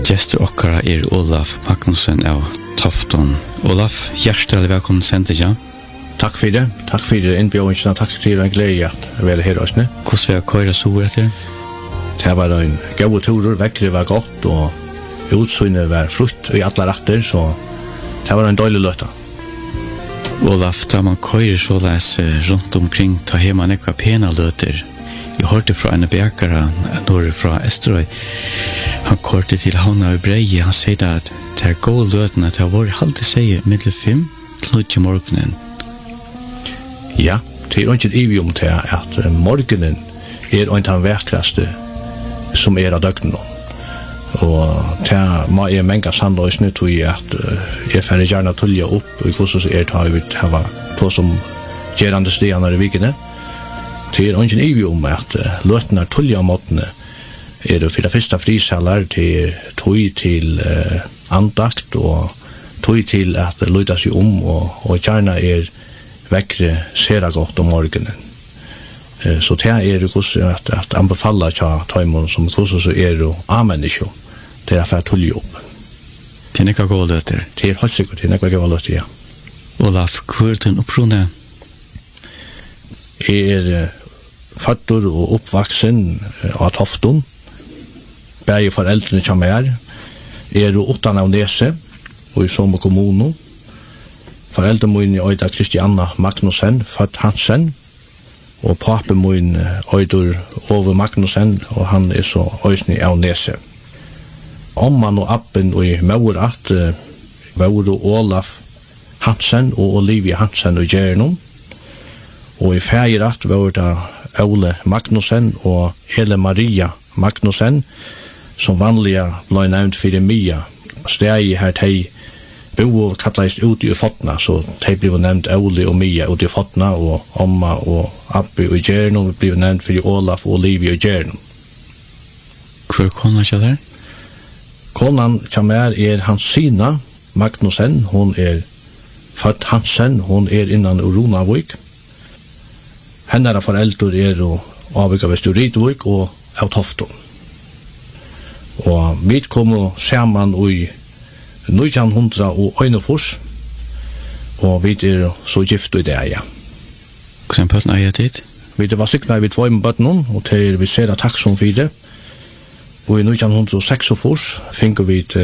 Gestur okkara Olaf Magnusson av Tofton. Olaf, hjertelig velkommen sendt, ja? Takk for det. Takk for det innbjørelsen, takk for det en glede at være her også. Hvordan vil jeg køyre så etter? Det var en gode turer, vekkere var godt, og utsynet var frukt i alle retter, så det var en dårlig løte. Olaf, da man køyrer så les rundt omkring, ta hjemme nekva pena løter. Jeg hørte fra en bekere, når fra Esterøy. Han kørte til havna i Breie. Han sier at det er gode løtene, at det har vært halvt sier mellom 5 til 8 morgenen. Ja, det er ikke ivig om til at morgenen er en av de vekraste som er av døgnet. Og det må jeg mange sannløsene til at jeg får gjerne tulje opp, og hvordan er det vi har to som gjørende stiene i vikene. Det er ikke ivig om at løtene tulje av måtene er det for det første frisaler til tog til andakt og tog til at løyta seg om og gjerne er vekkere sera godt om morgenen. Så det er det at anbefalla tja tøymon som hvordan så er det amennisjo til at jeg tulje opp. Det er nekka gode løter? Det er helt sikkert, det er nekka gode løter, ja. Olaf, hvor er din opprunne? Jeg er føtter og oppvaksen av Tofton. Begge foreldrene som er jo 8 av Nese og i Somme kommune. Foreldrene mine øyda Kristianna Magnusson, født Hansen, og papen min øyder Ove Magnusson, og han er så øysni av Nese. Omman og appen og i Maurat var Olaf Hansen og Olivia Hansen og Gjernon. Og i Feirat var det Ole Magnusson og Ele Maria Magnusson, som vanliga ble nevnt for Mia. Stegi her de bo og kattleist ut i Fotna, så de ble nevnt Ole og Mia ut i Fotna, og Omma og Abbi og Gjernon ble nevnt for Olaf og Olivia og Gjernon. Hvor er kona ikke der? Konan som er Hansina Magnusson, hun er født Hansen, hun er innan Runavik. Hennara foreldre er avvika Vestur Ridvik og av Tofton. Og vi kom sammen i 1901, og vi er så gift i det, ja. Hvordan bøtten er det? Vi var sikna i 2 bøtten, og til vi ser takk som for det. Og i 1906 finner vi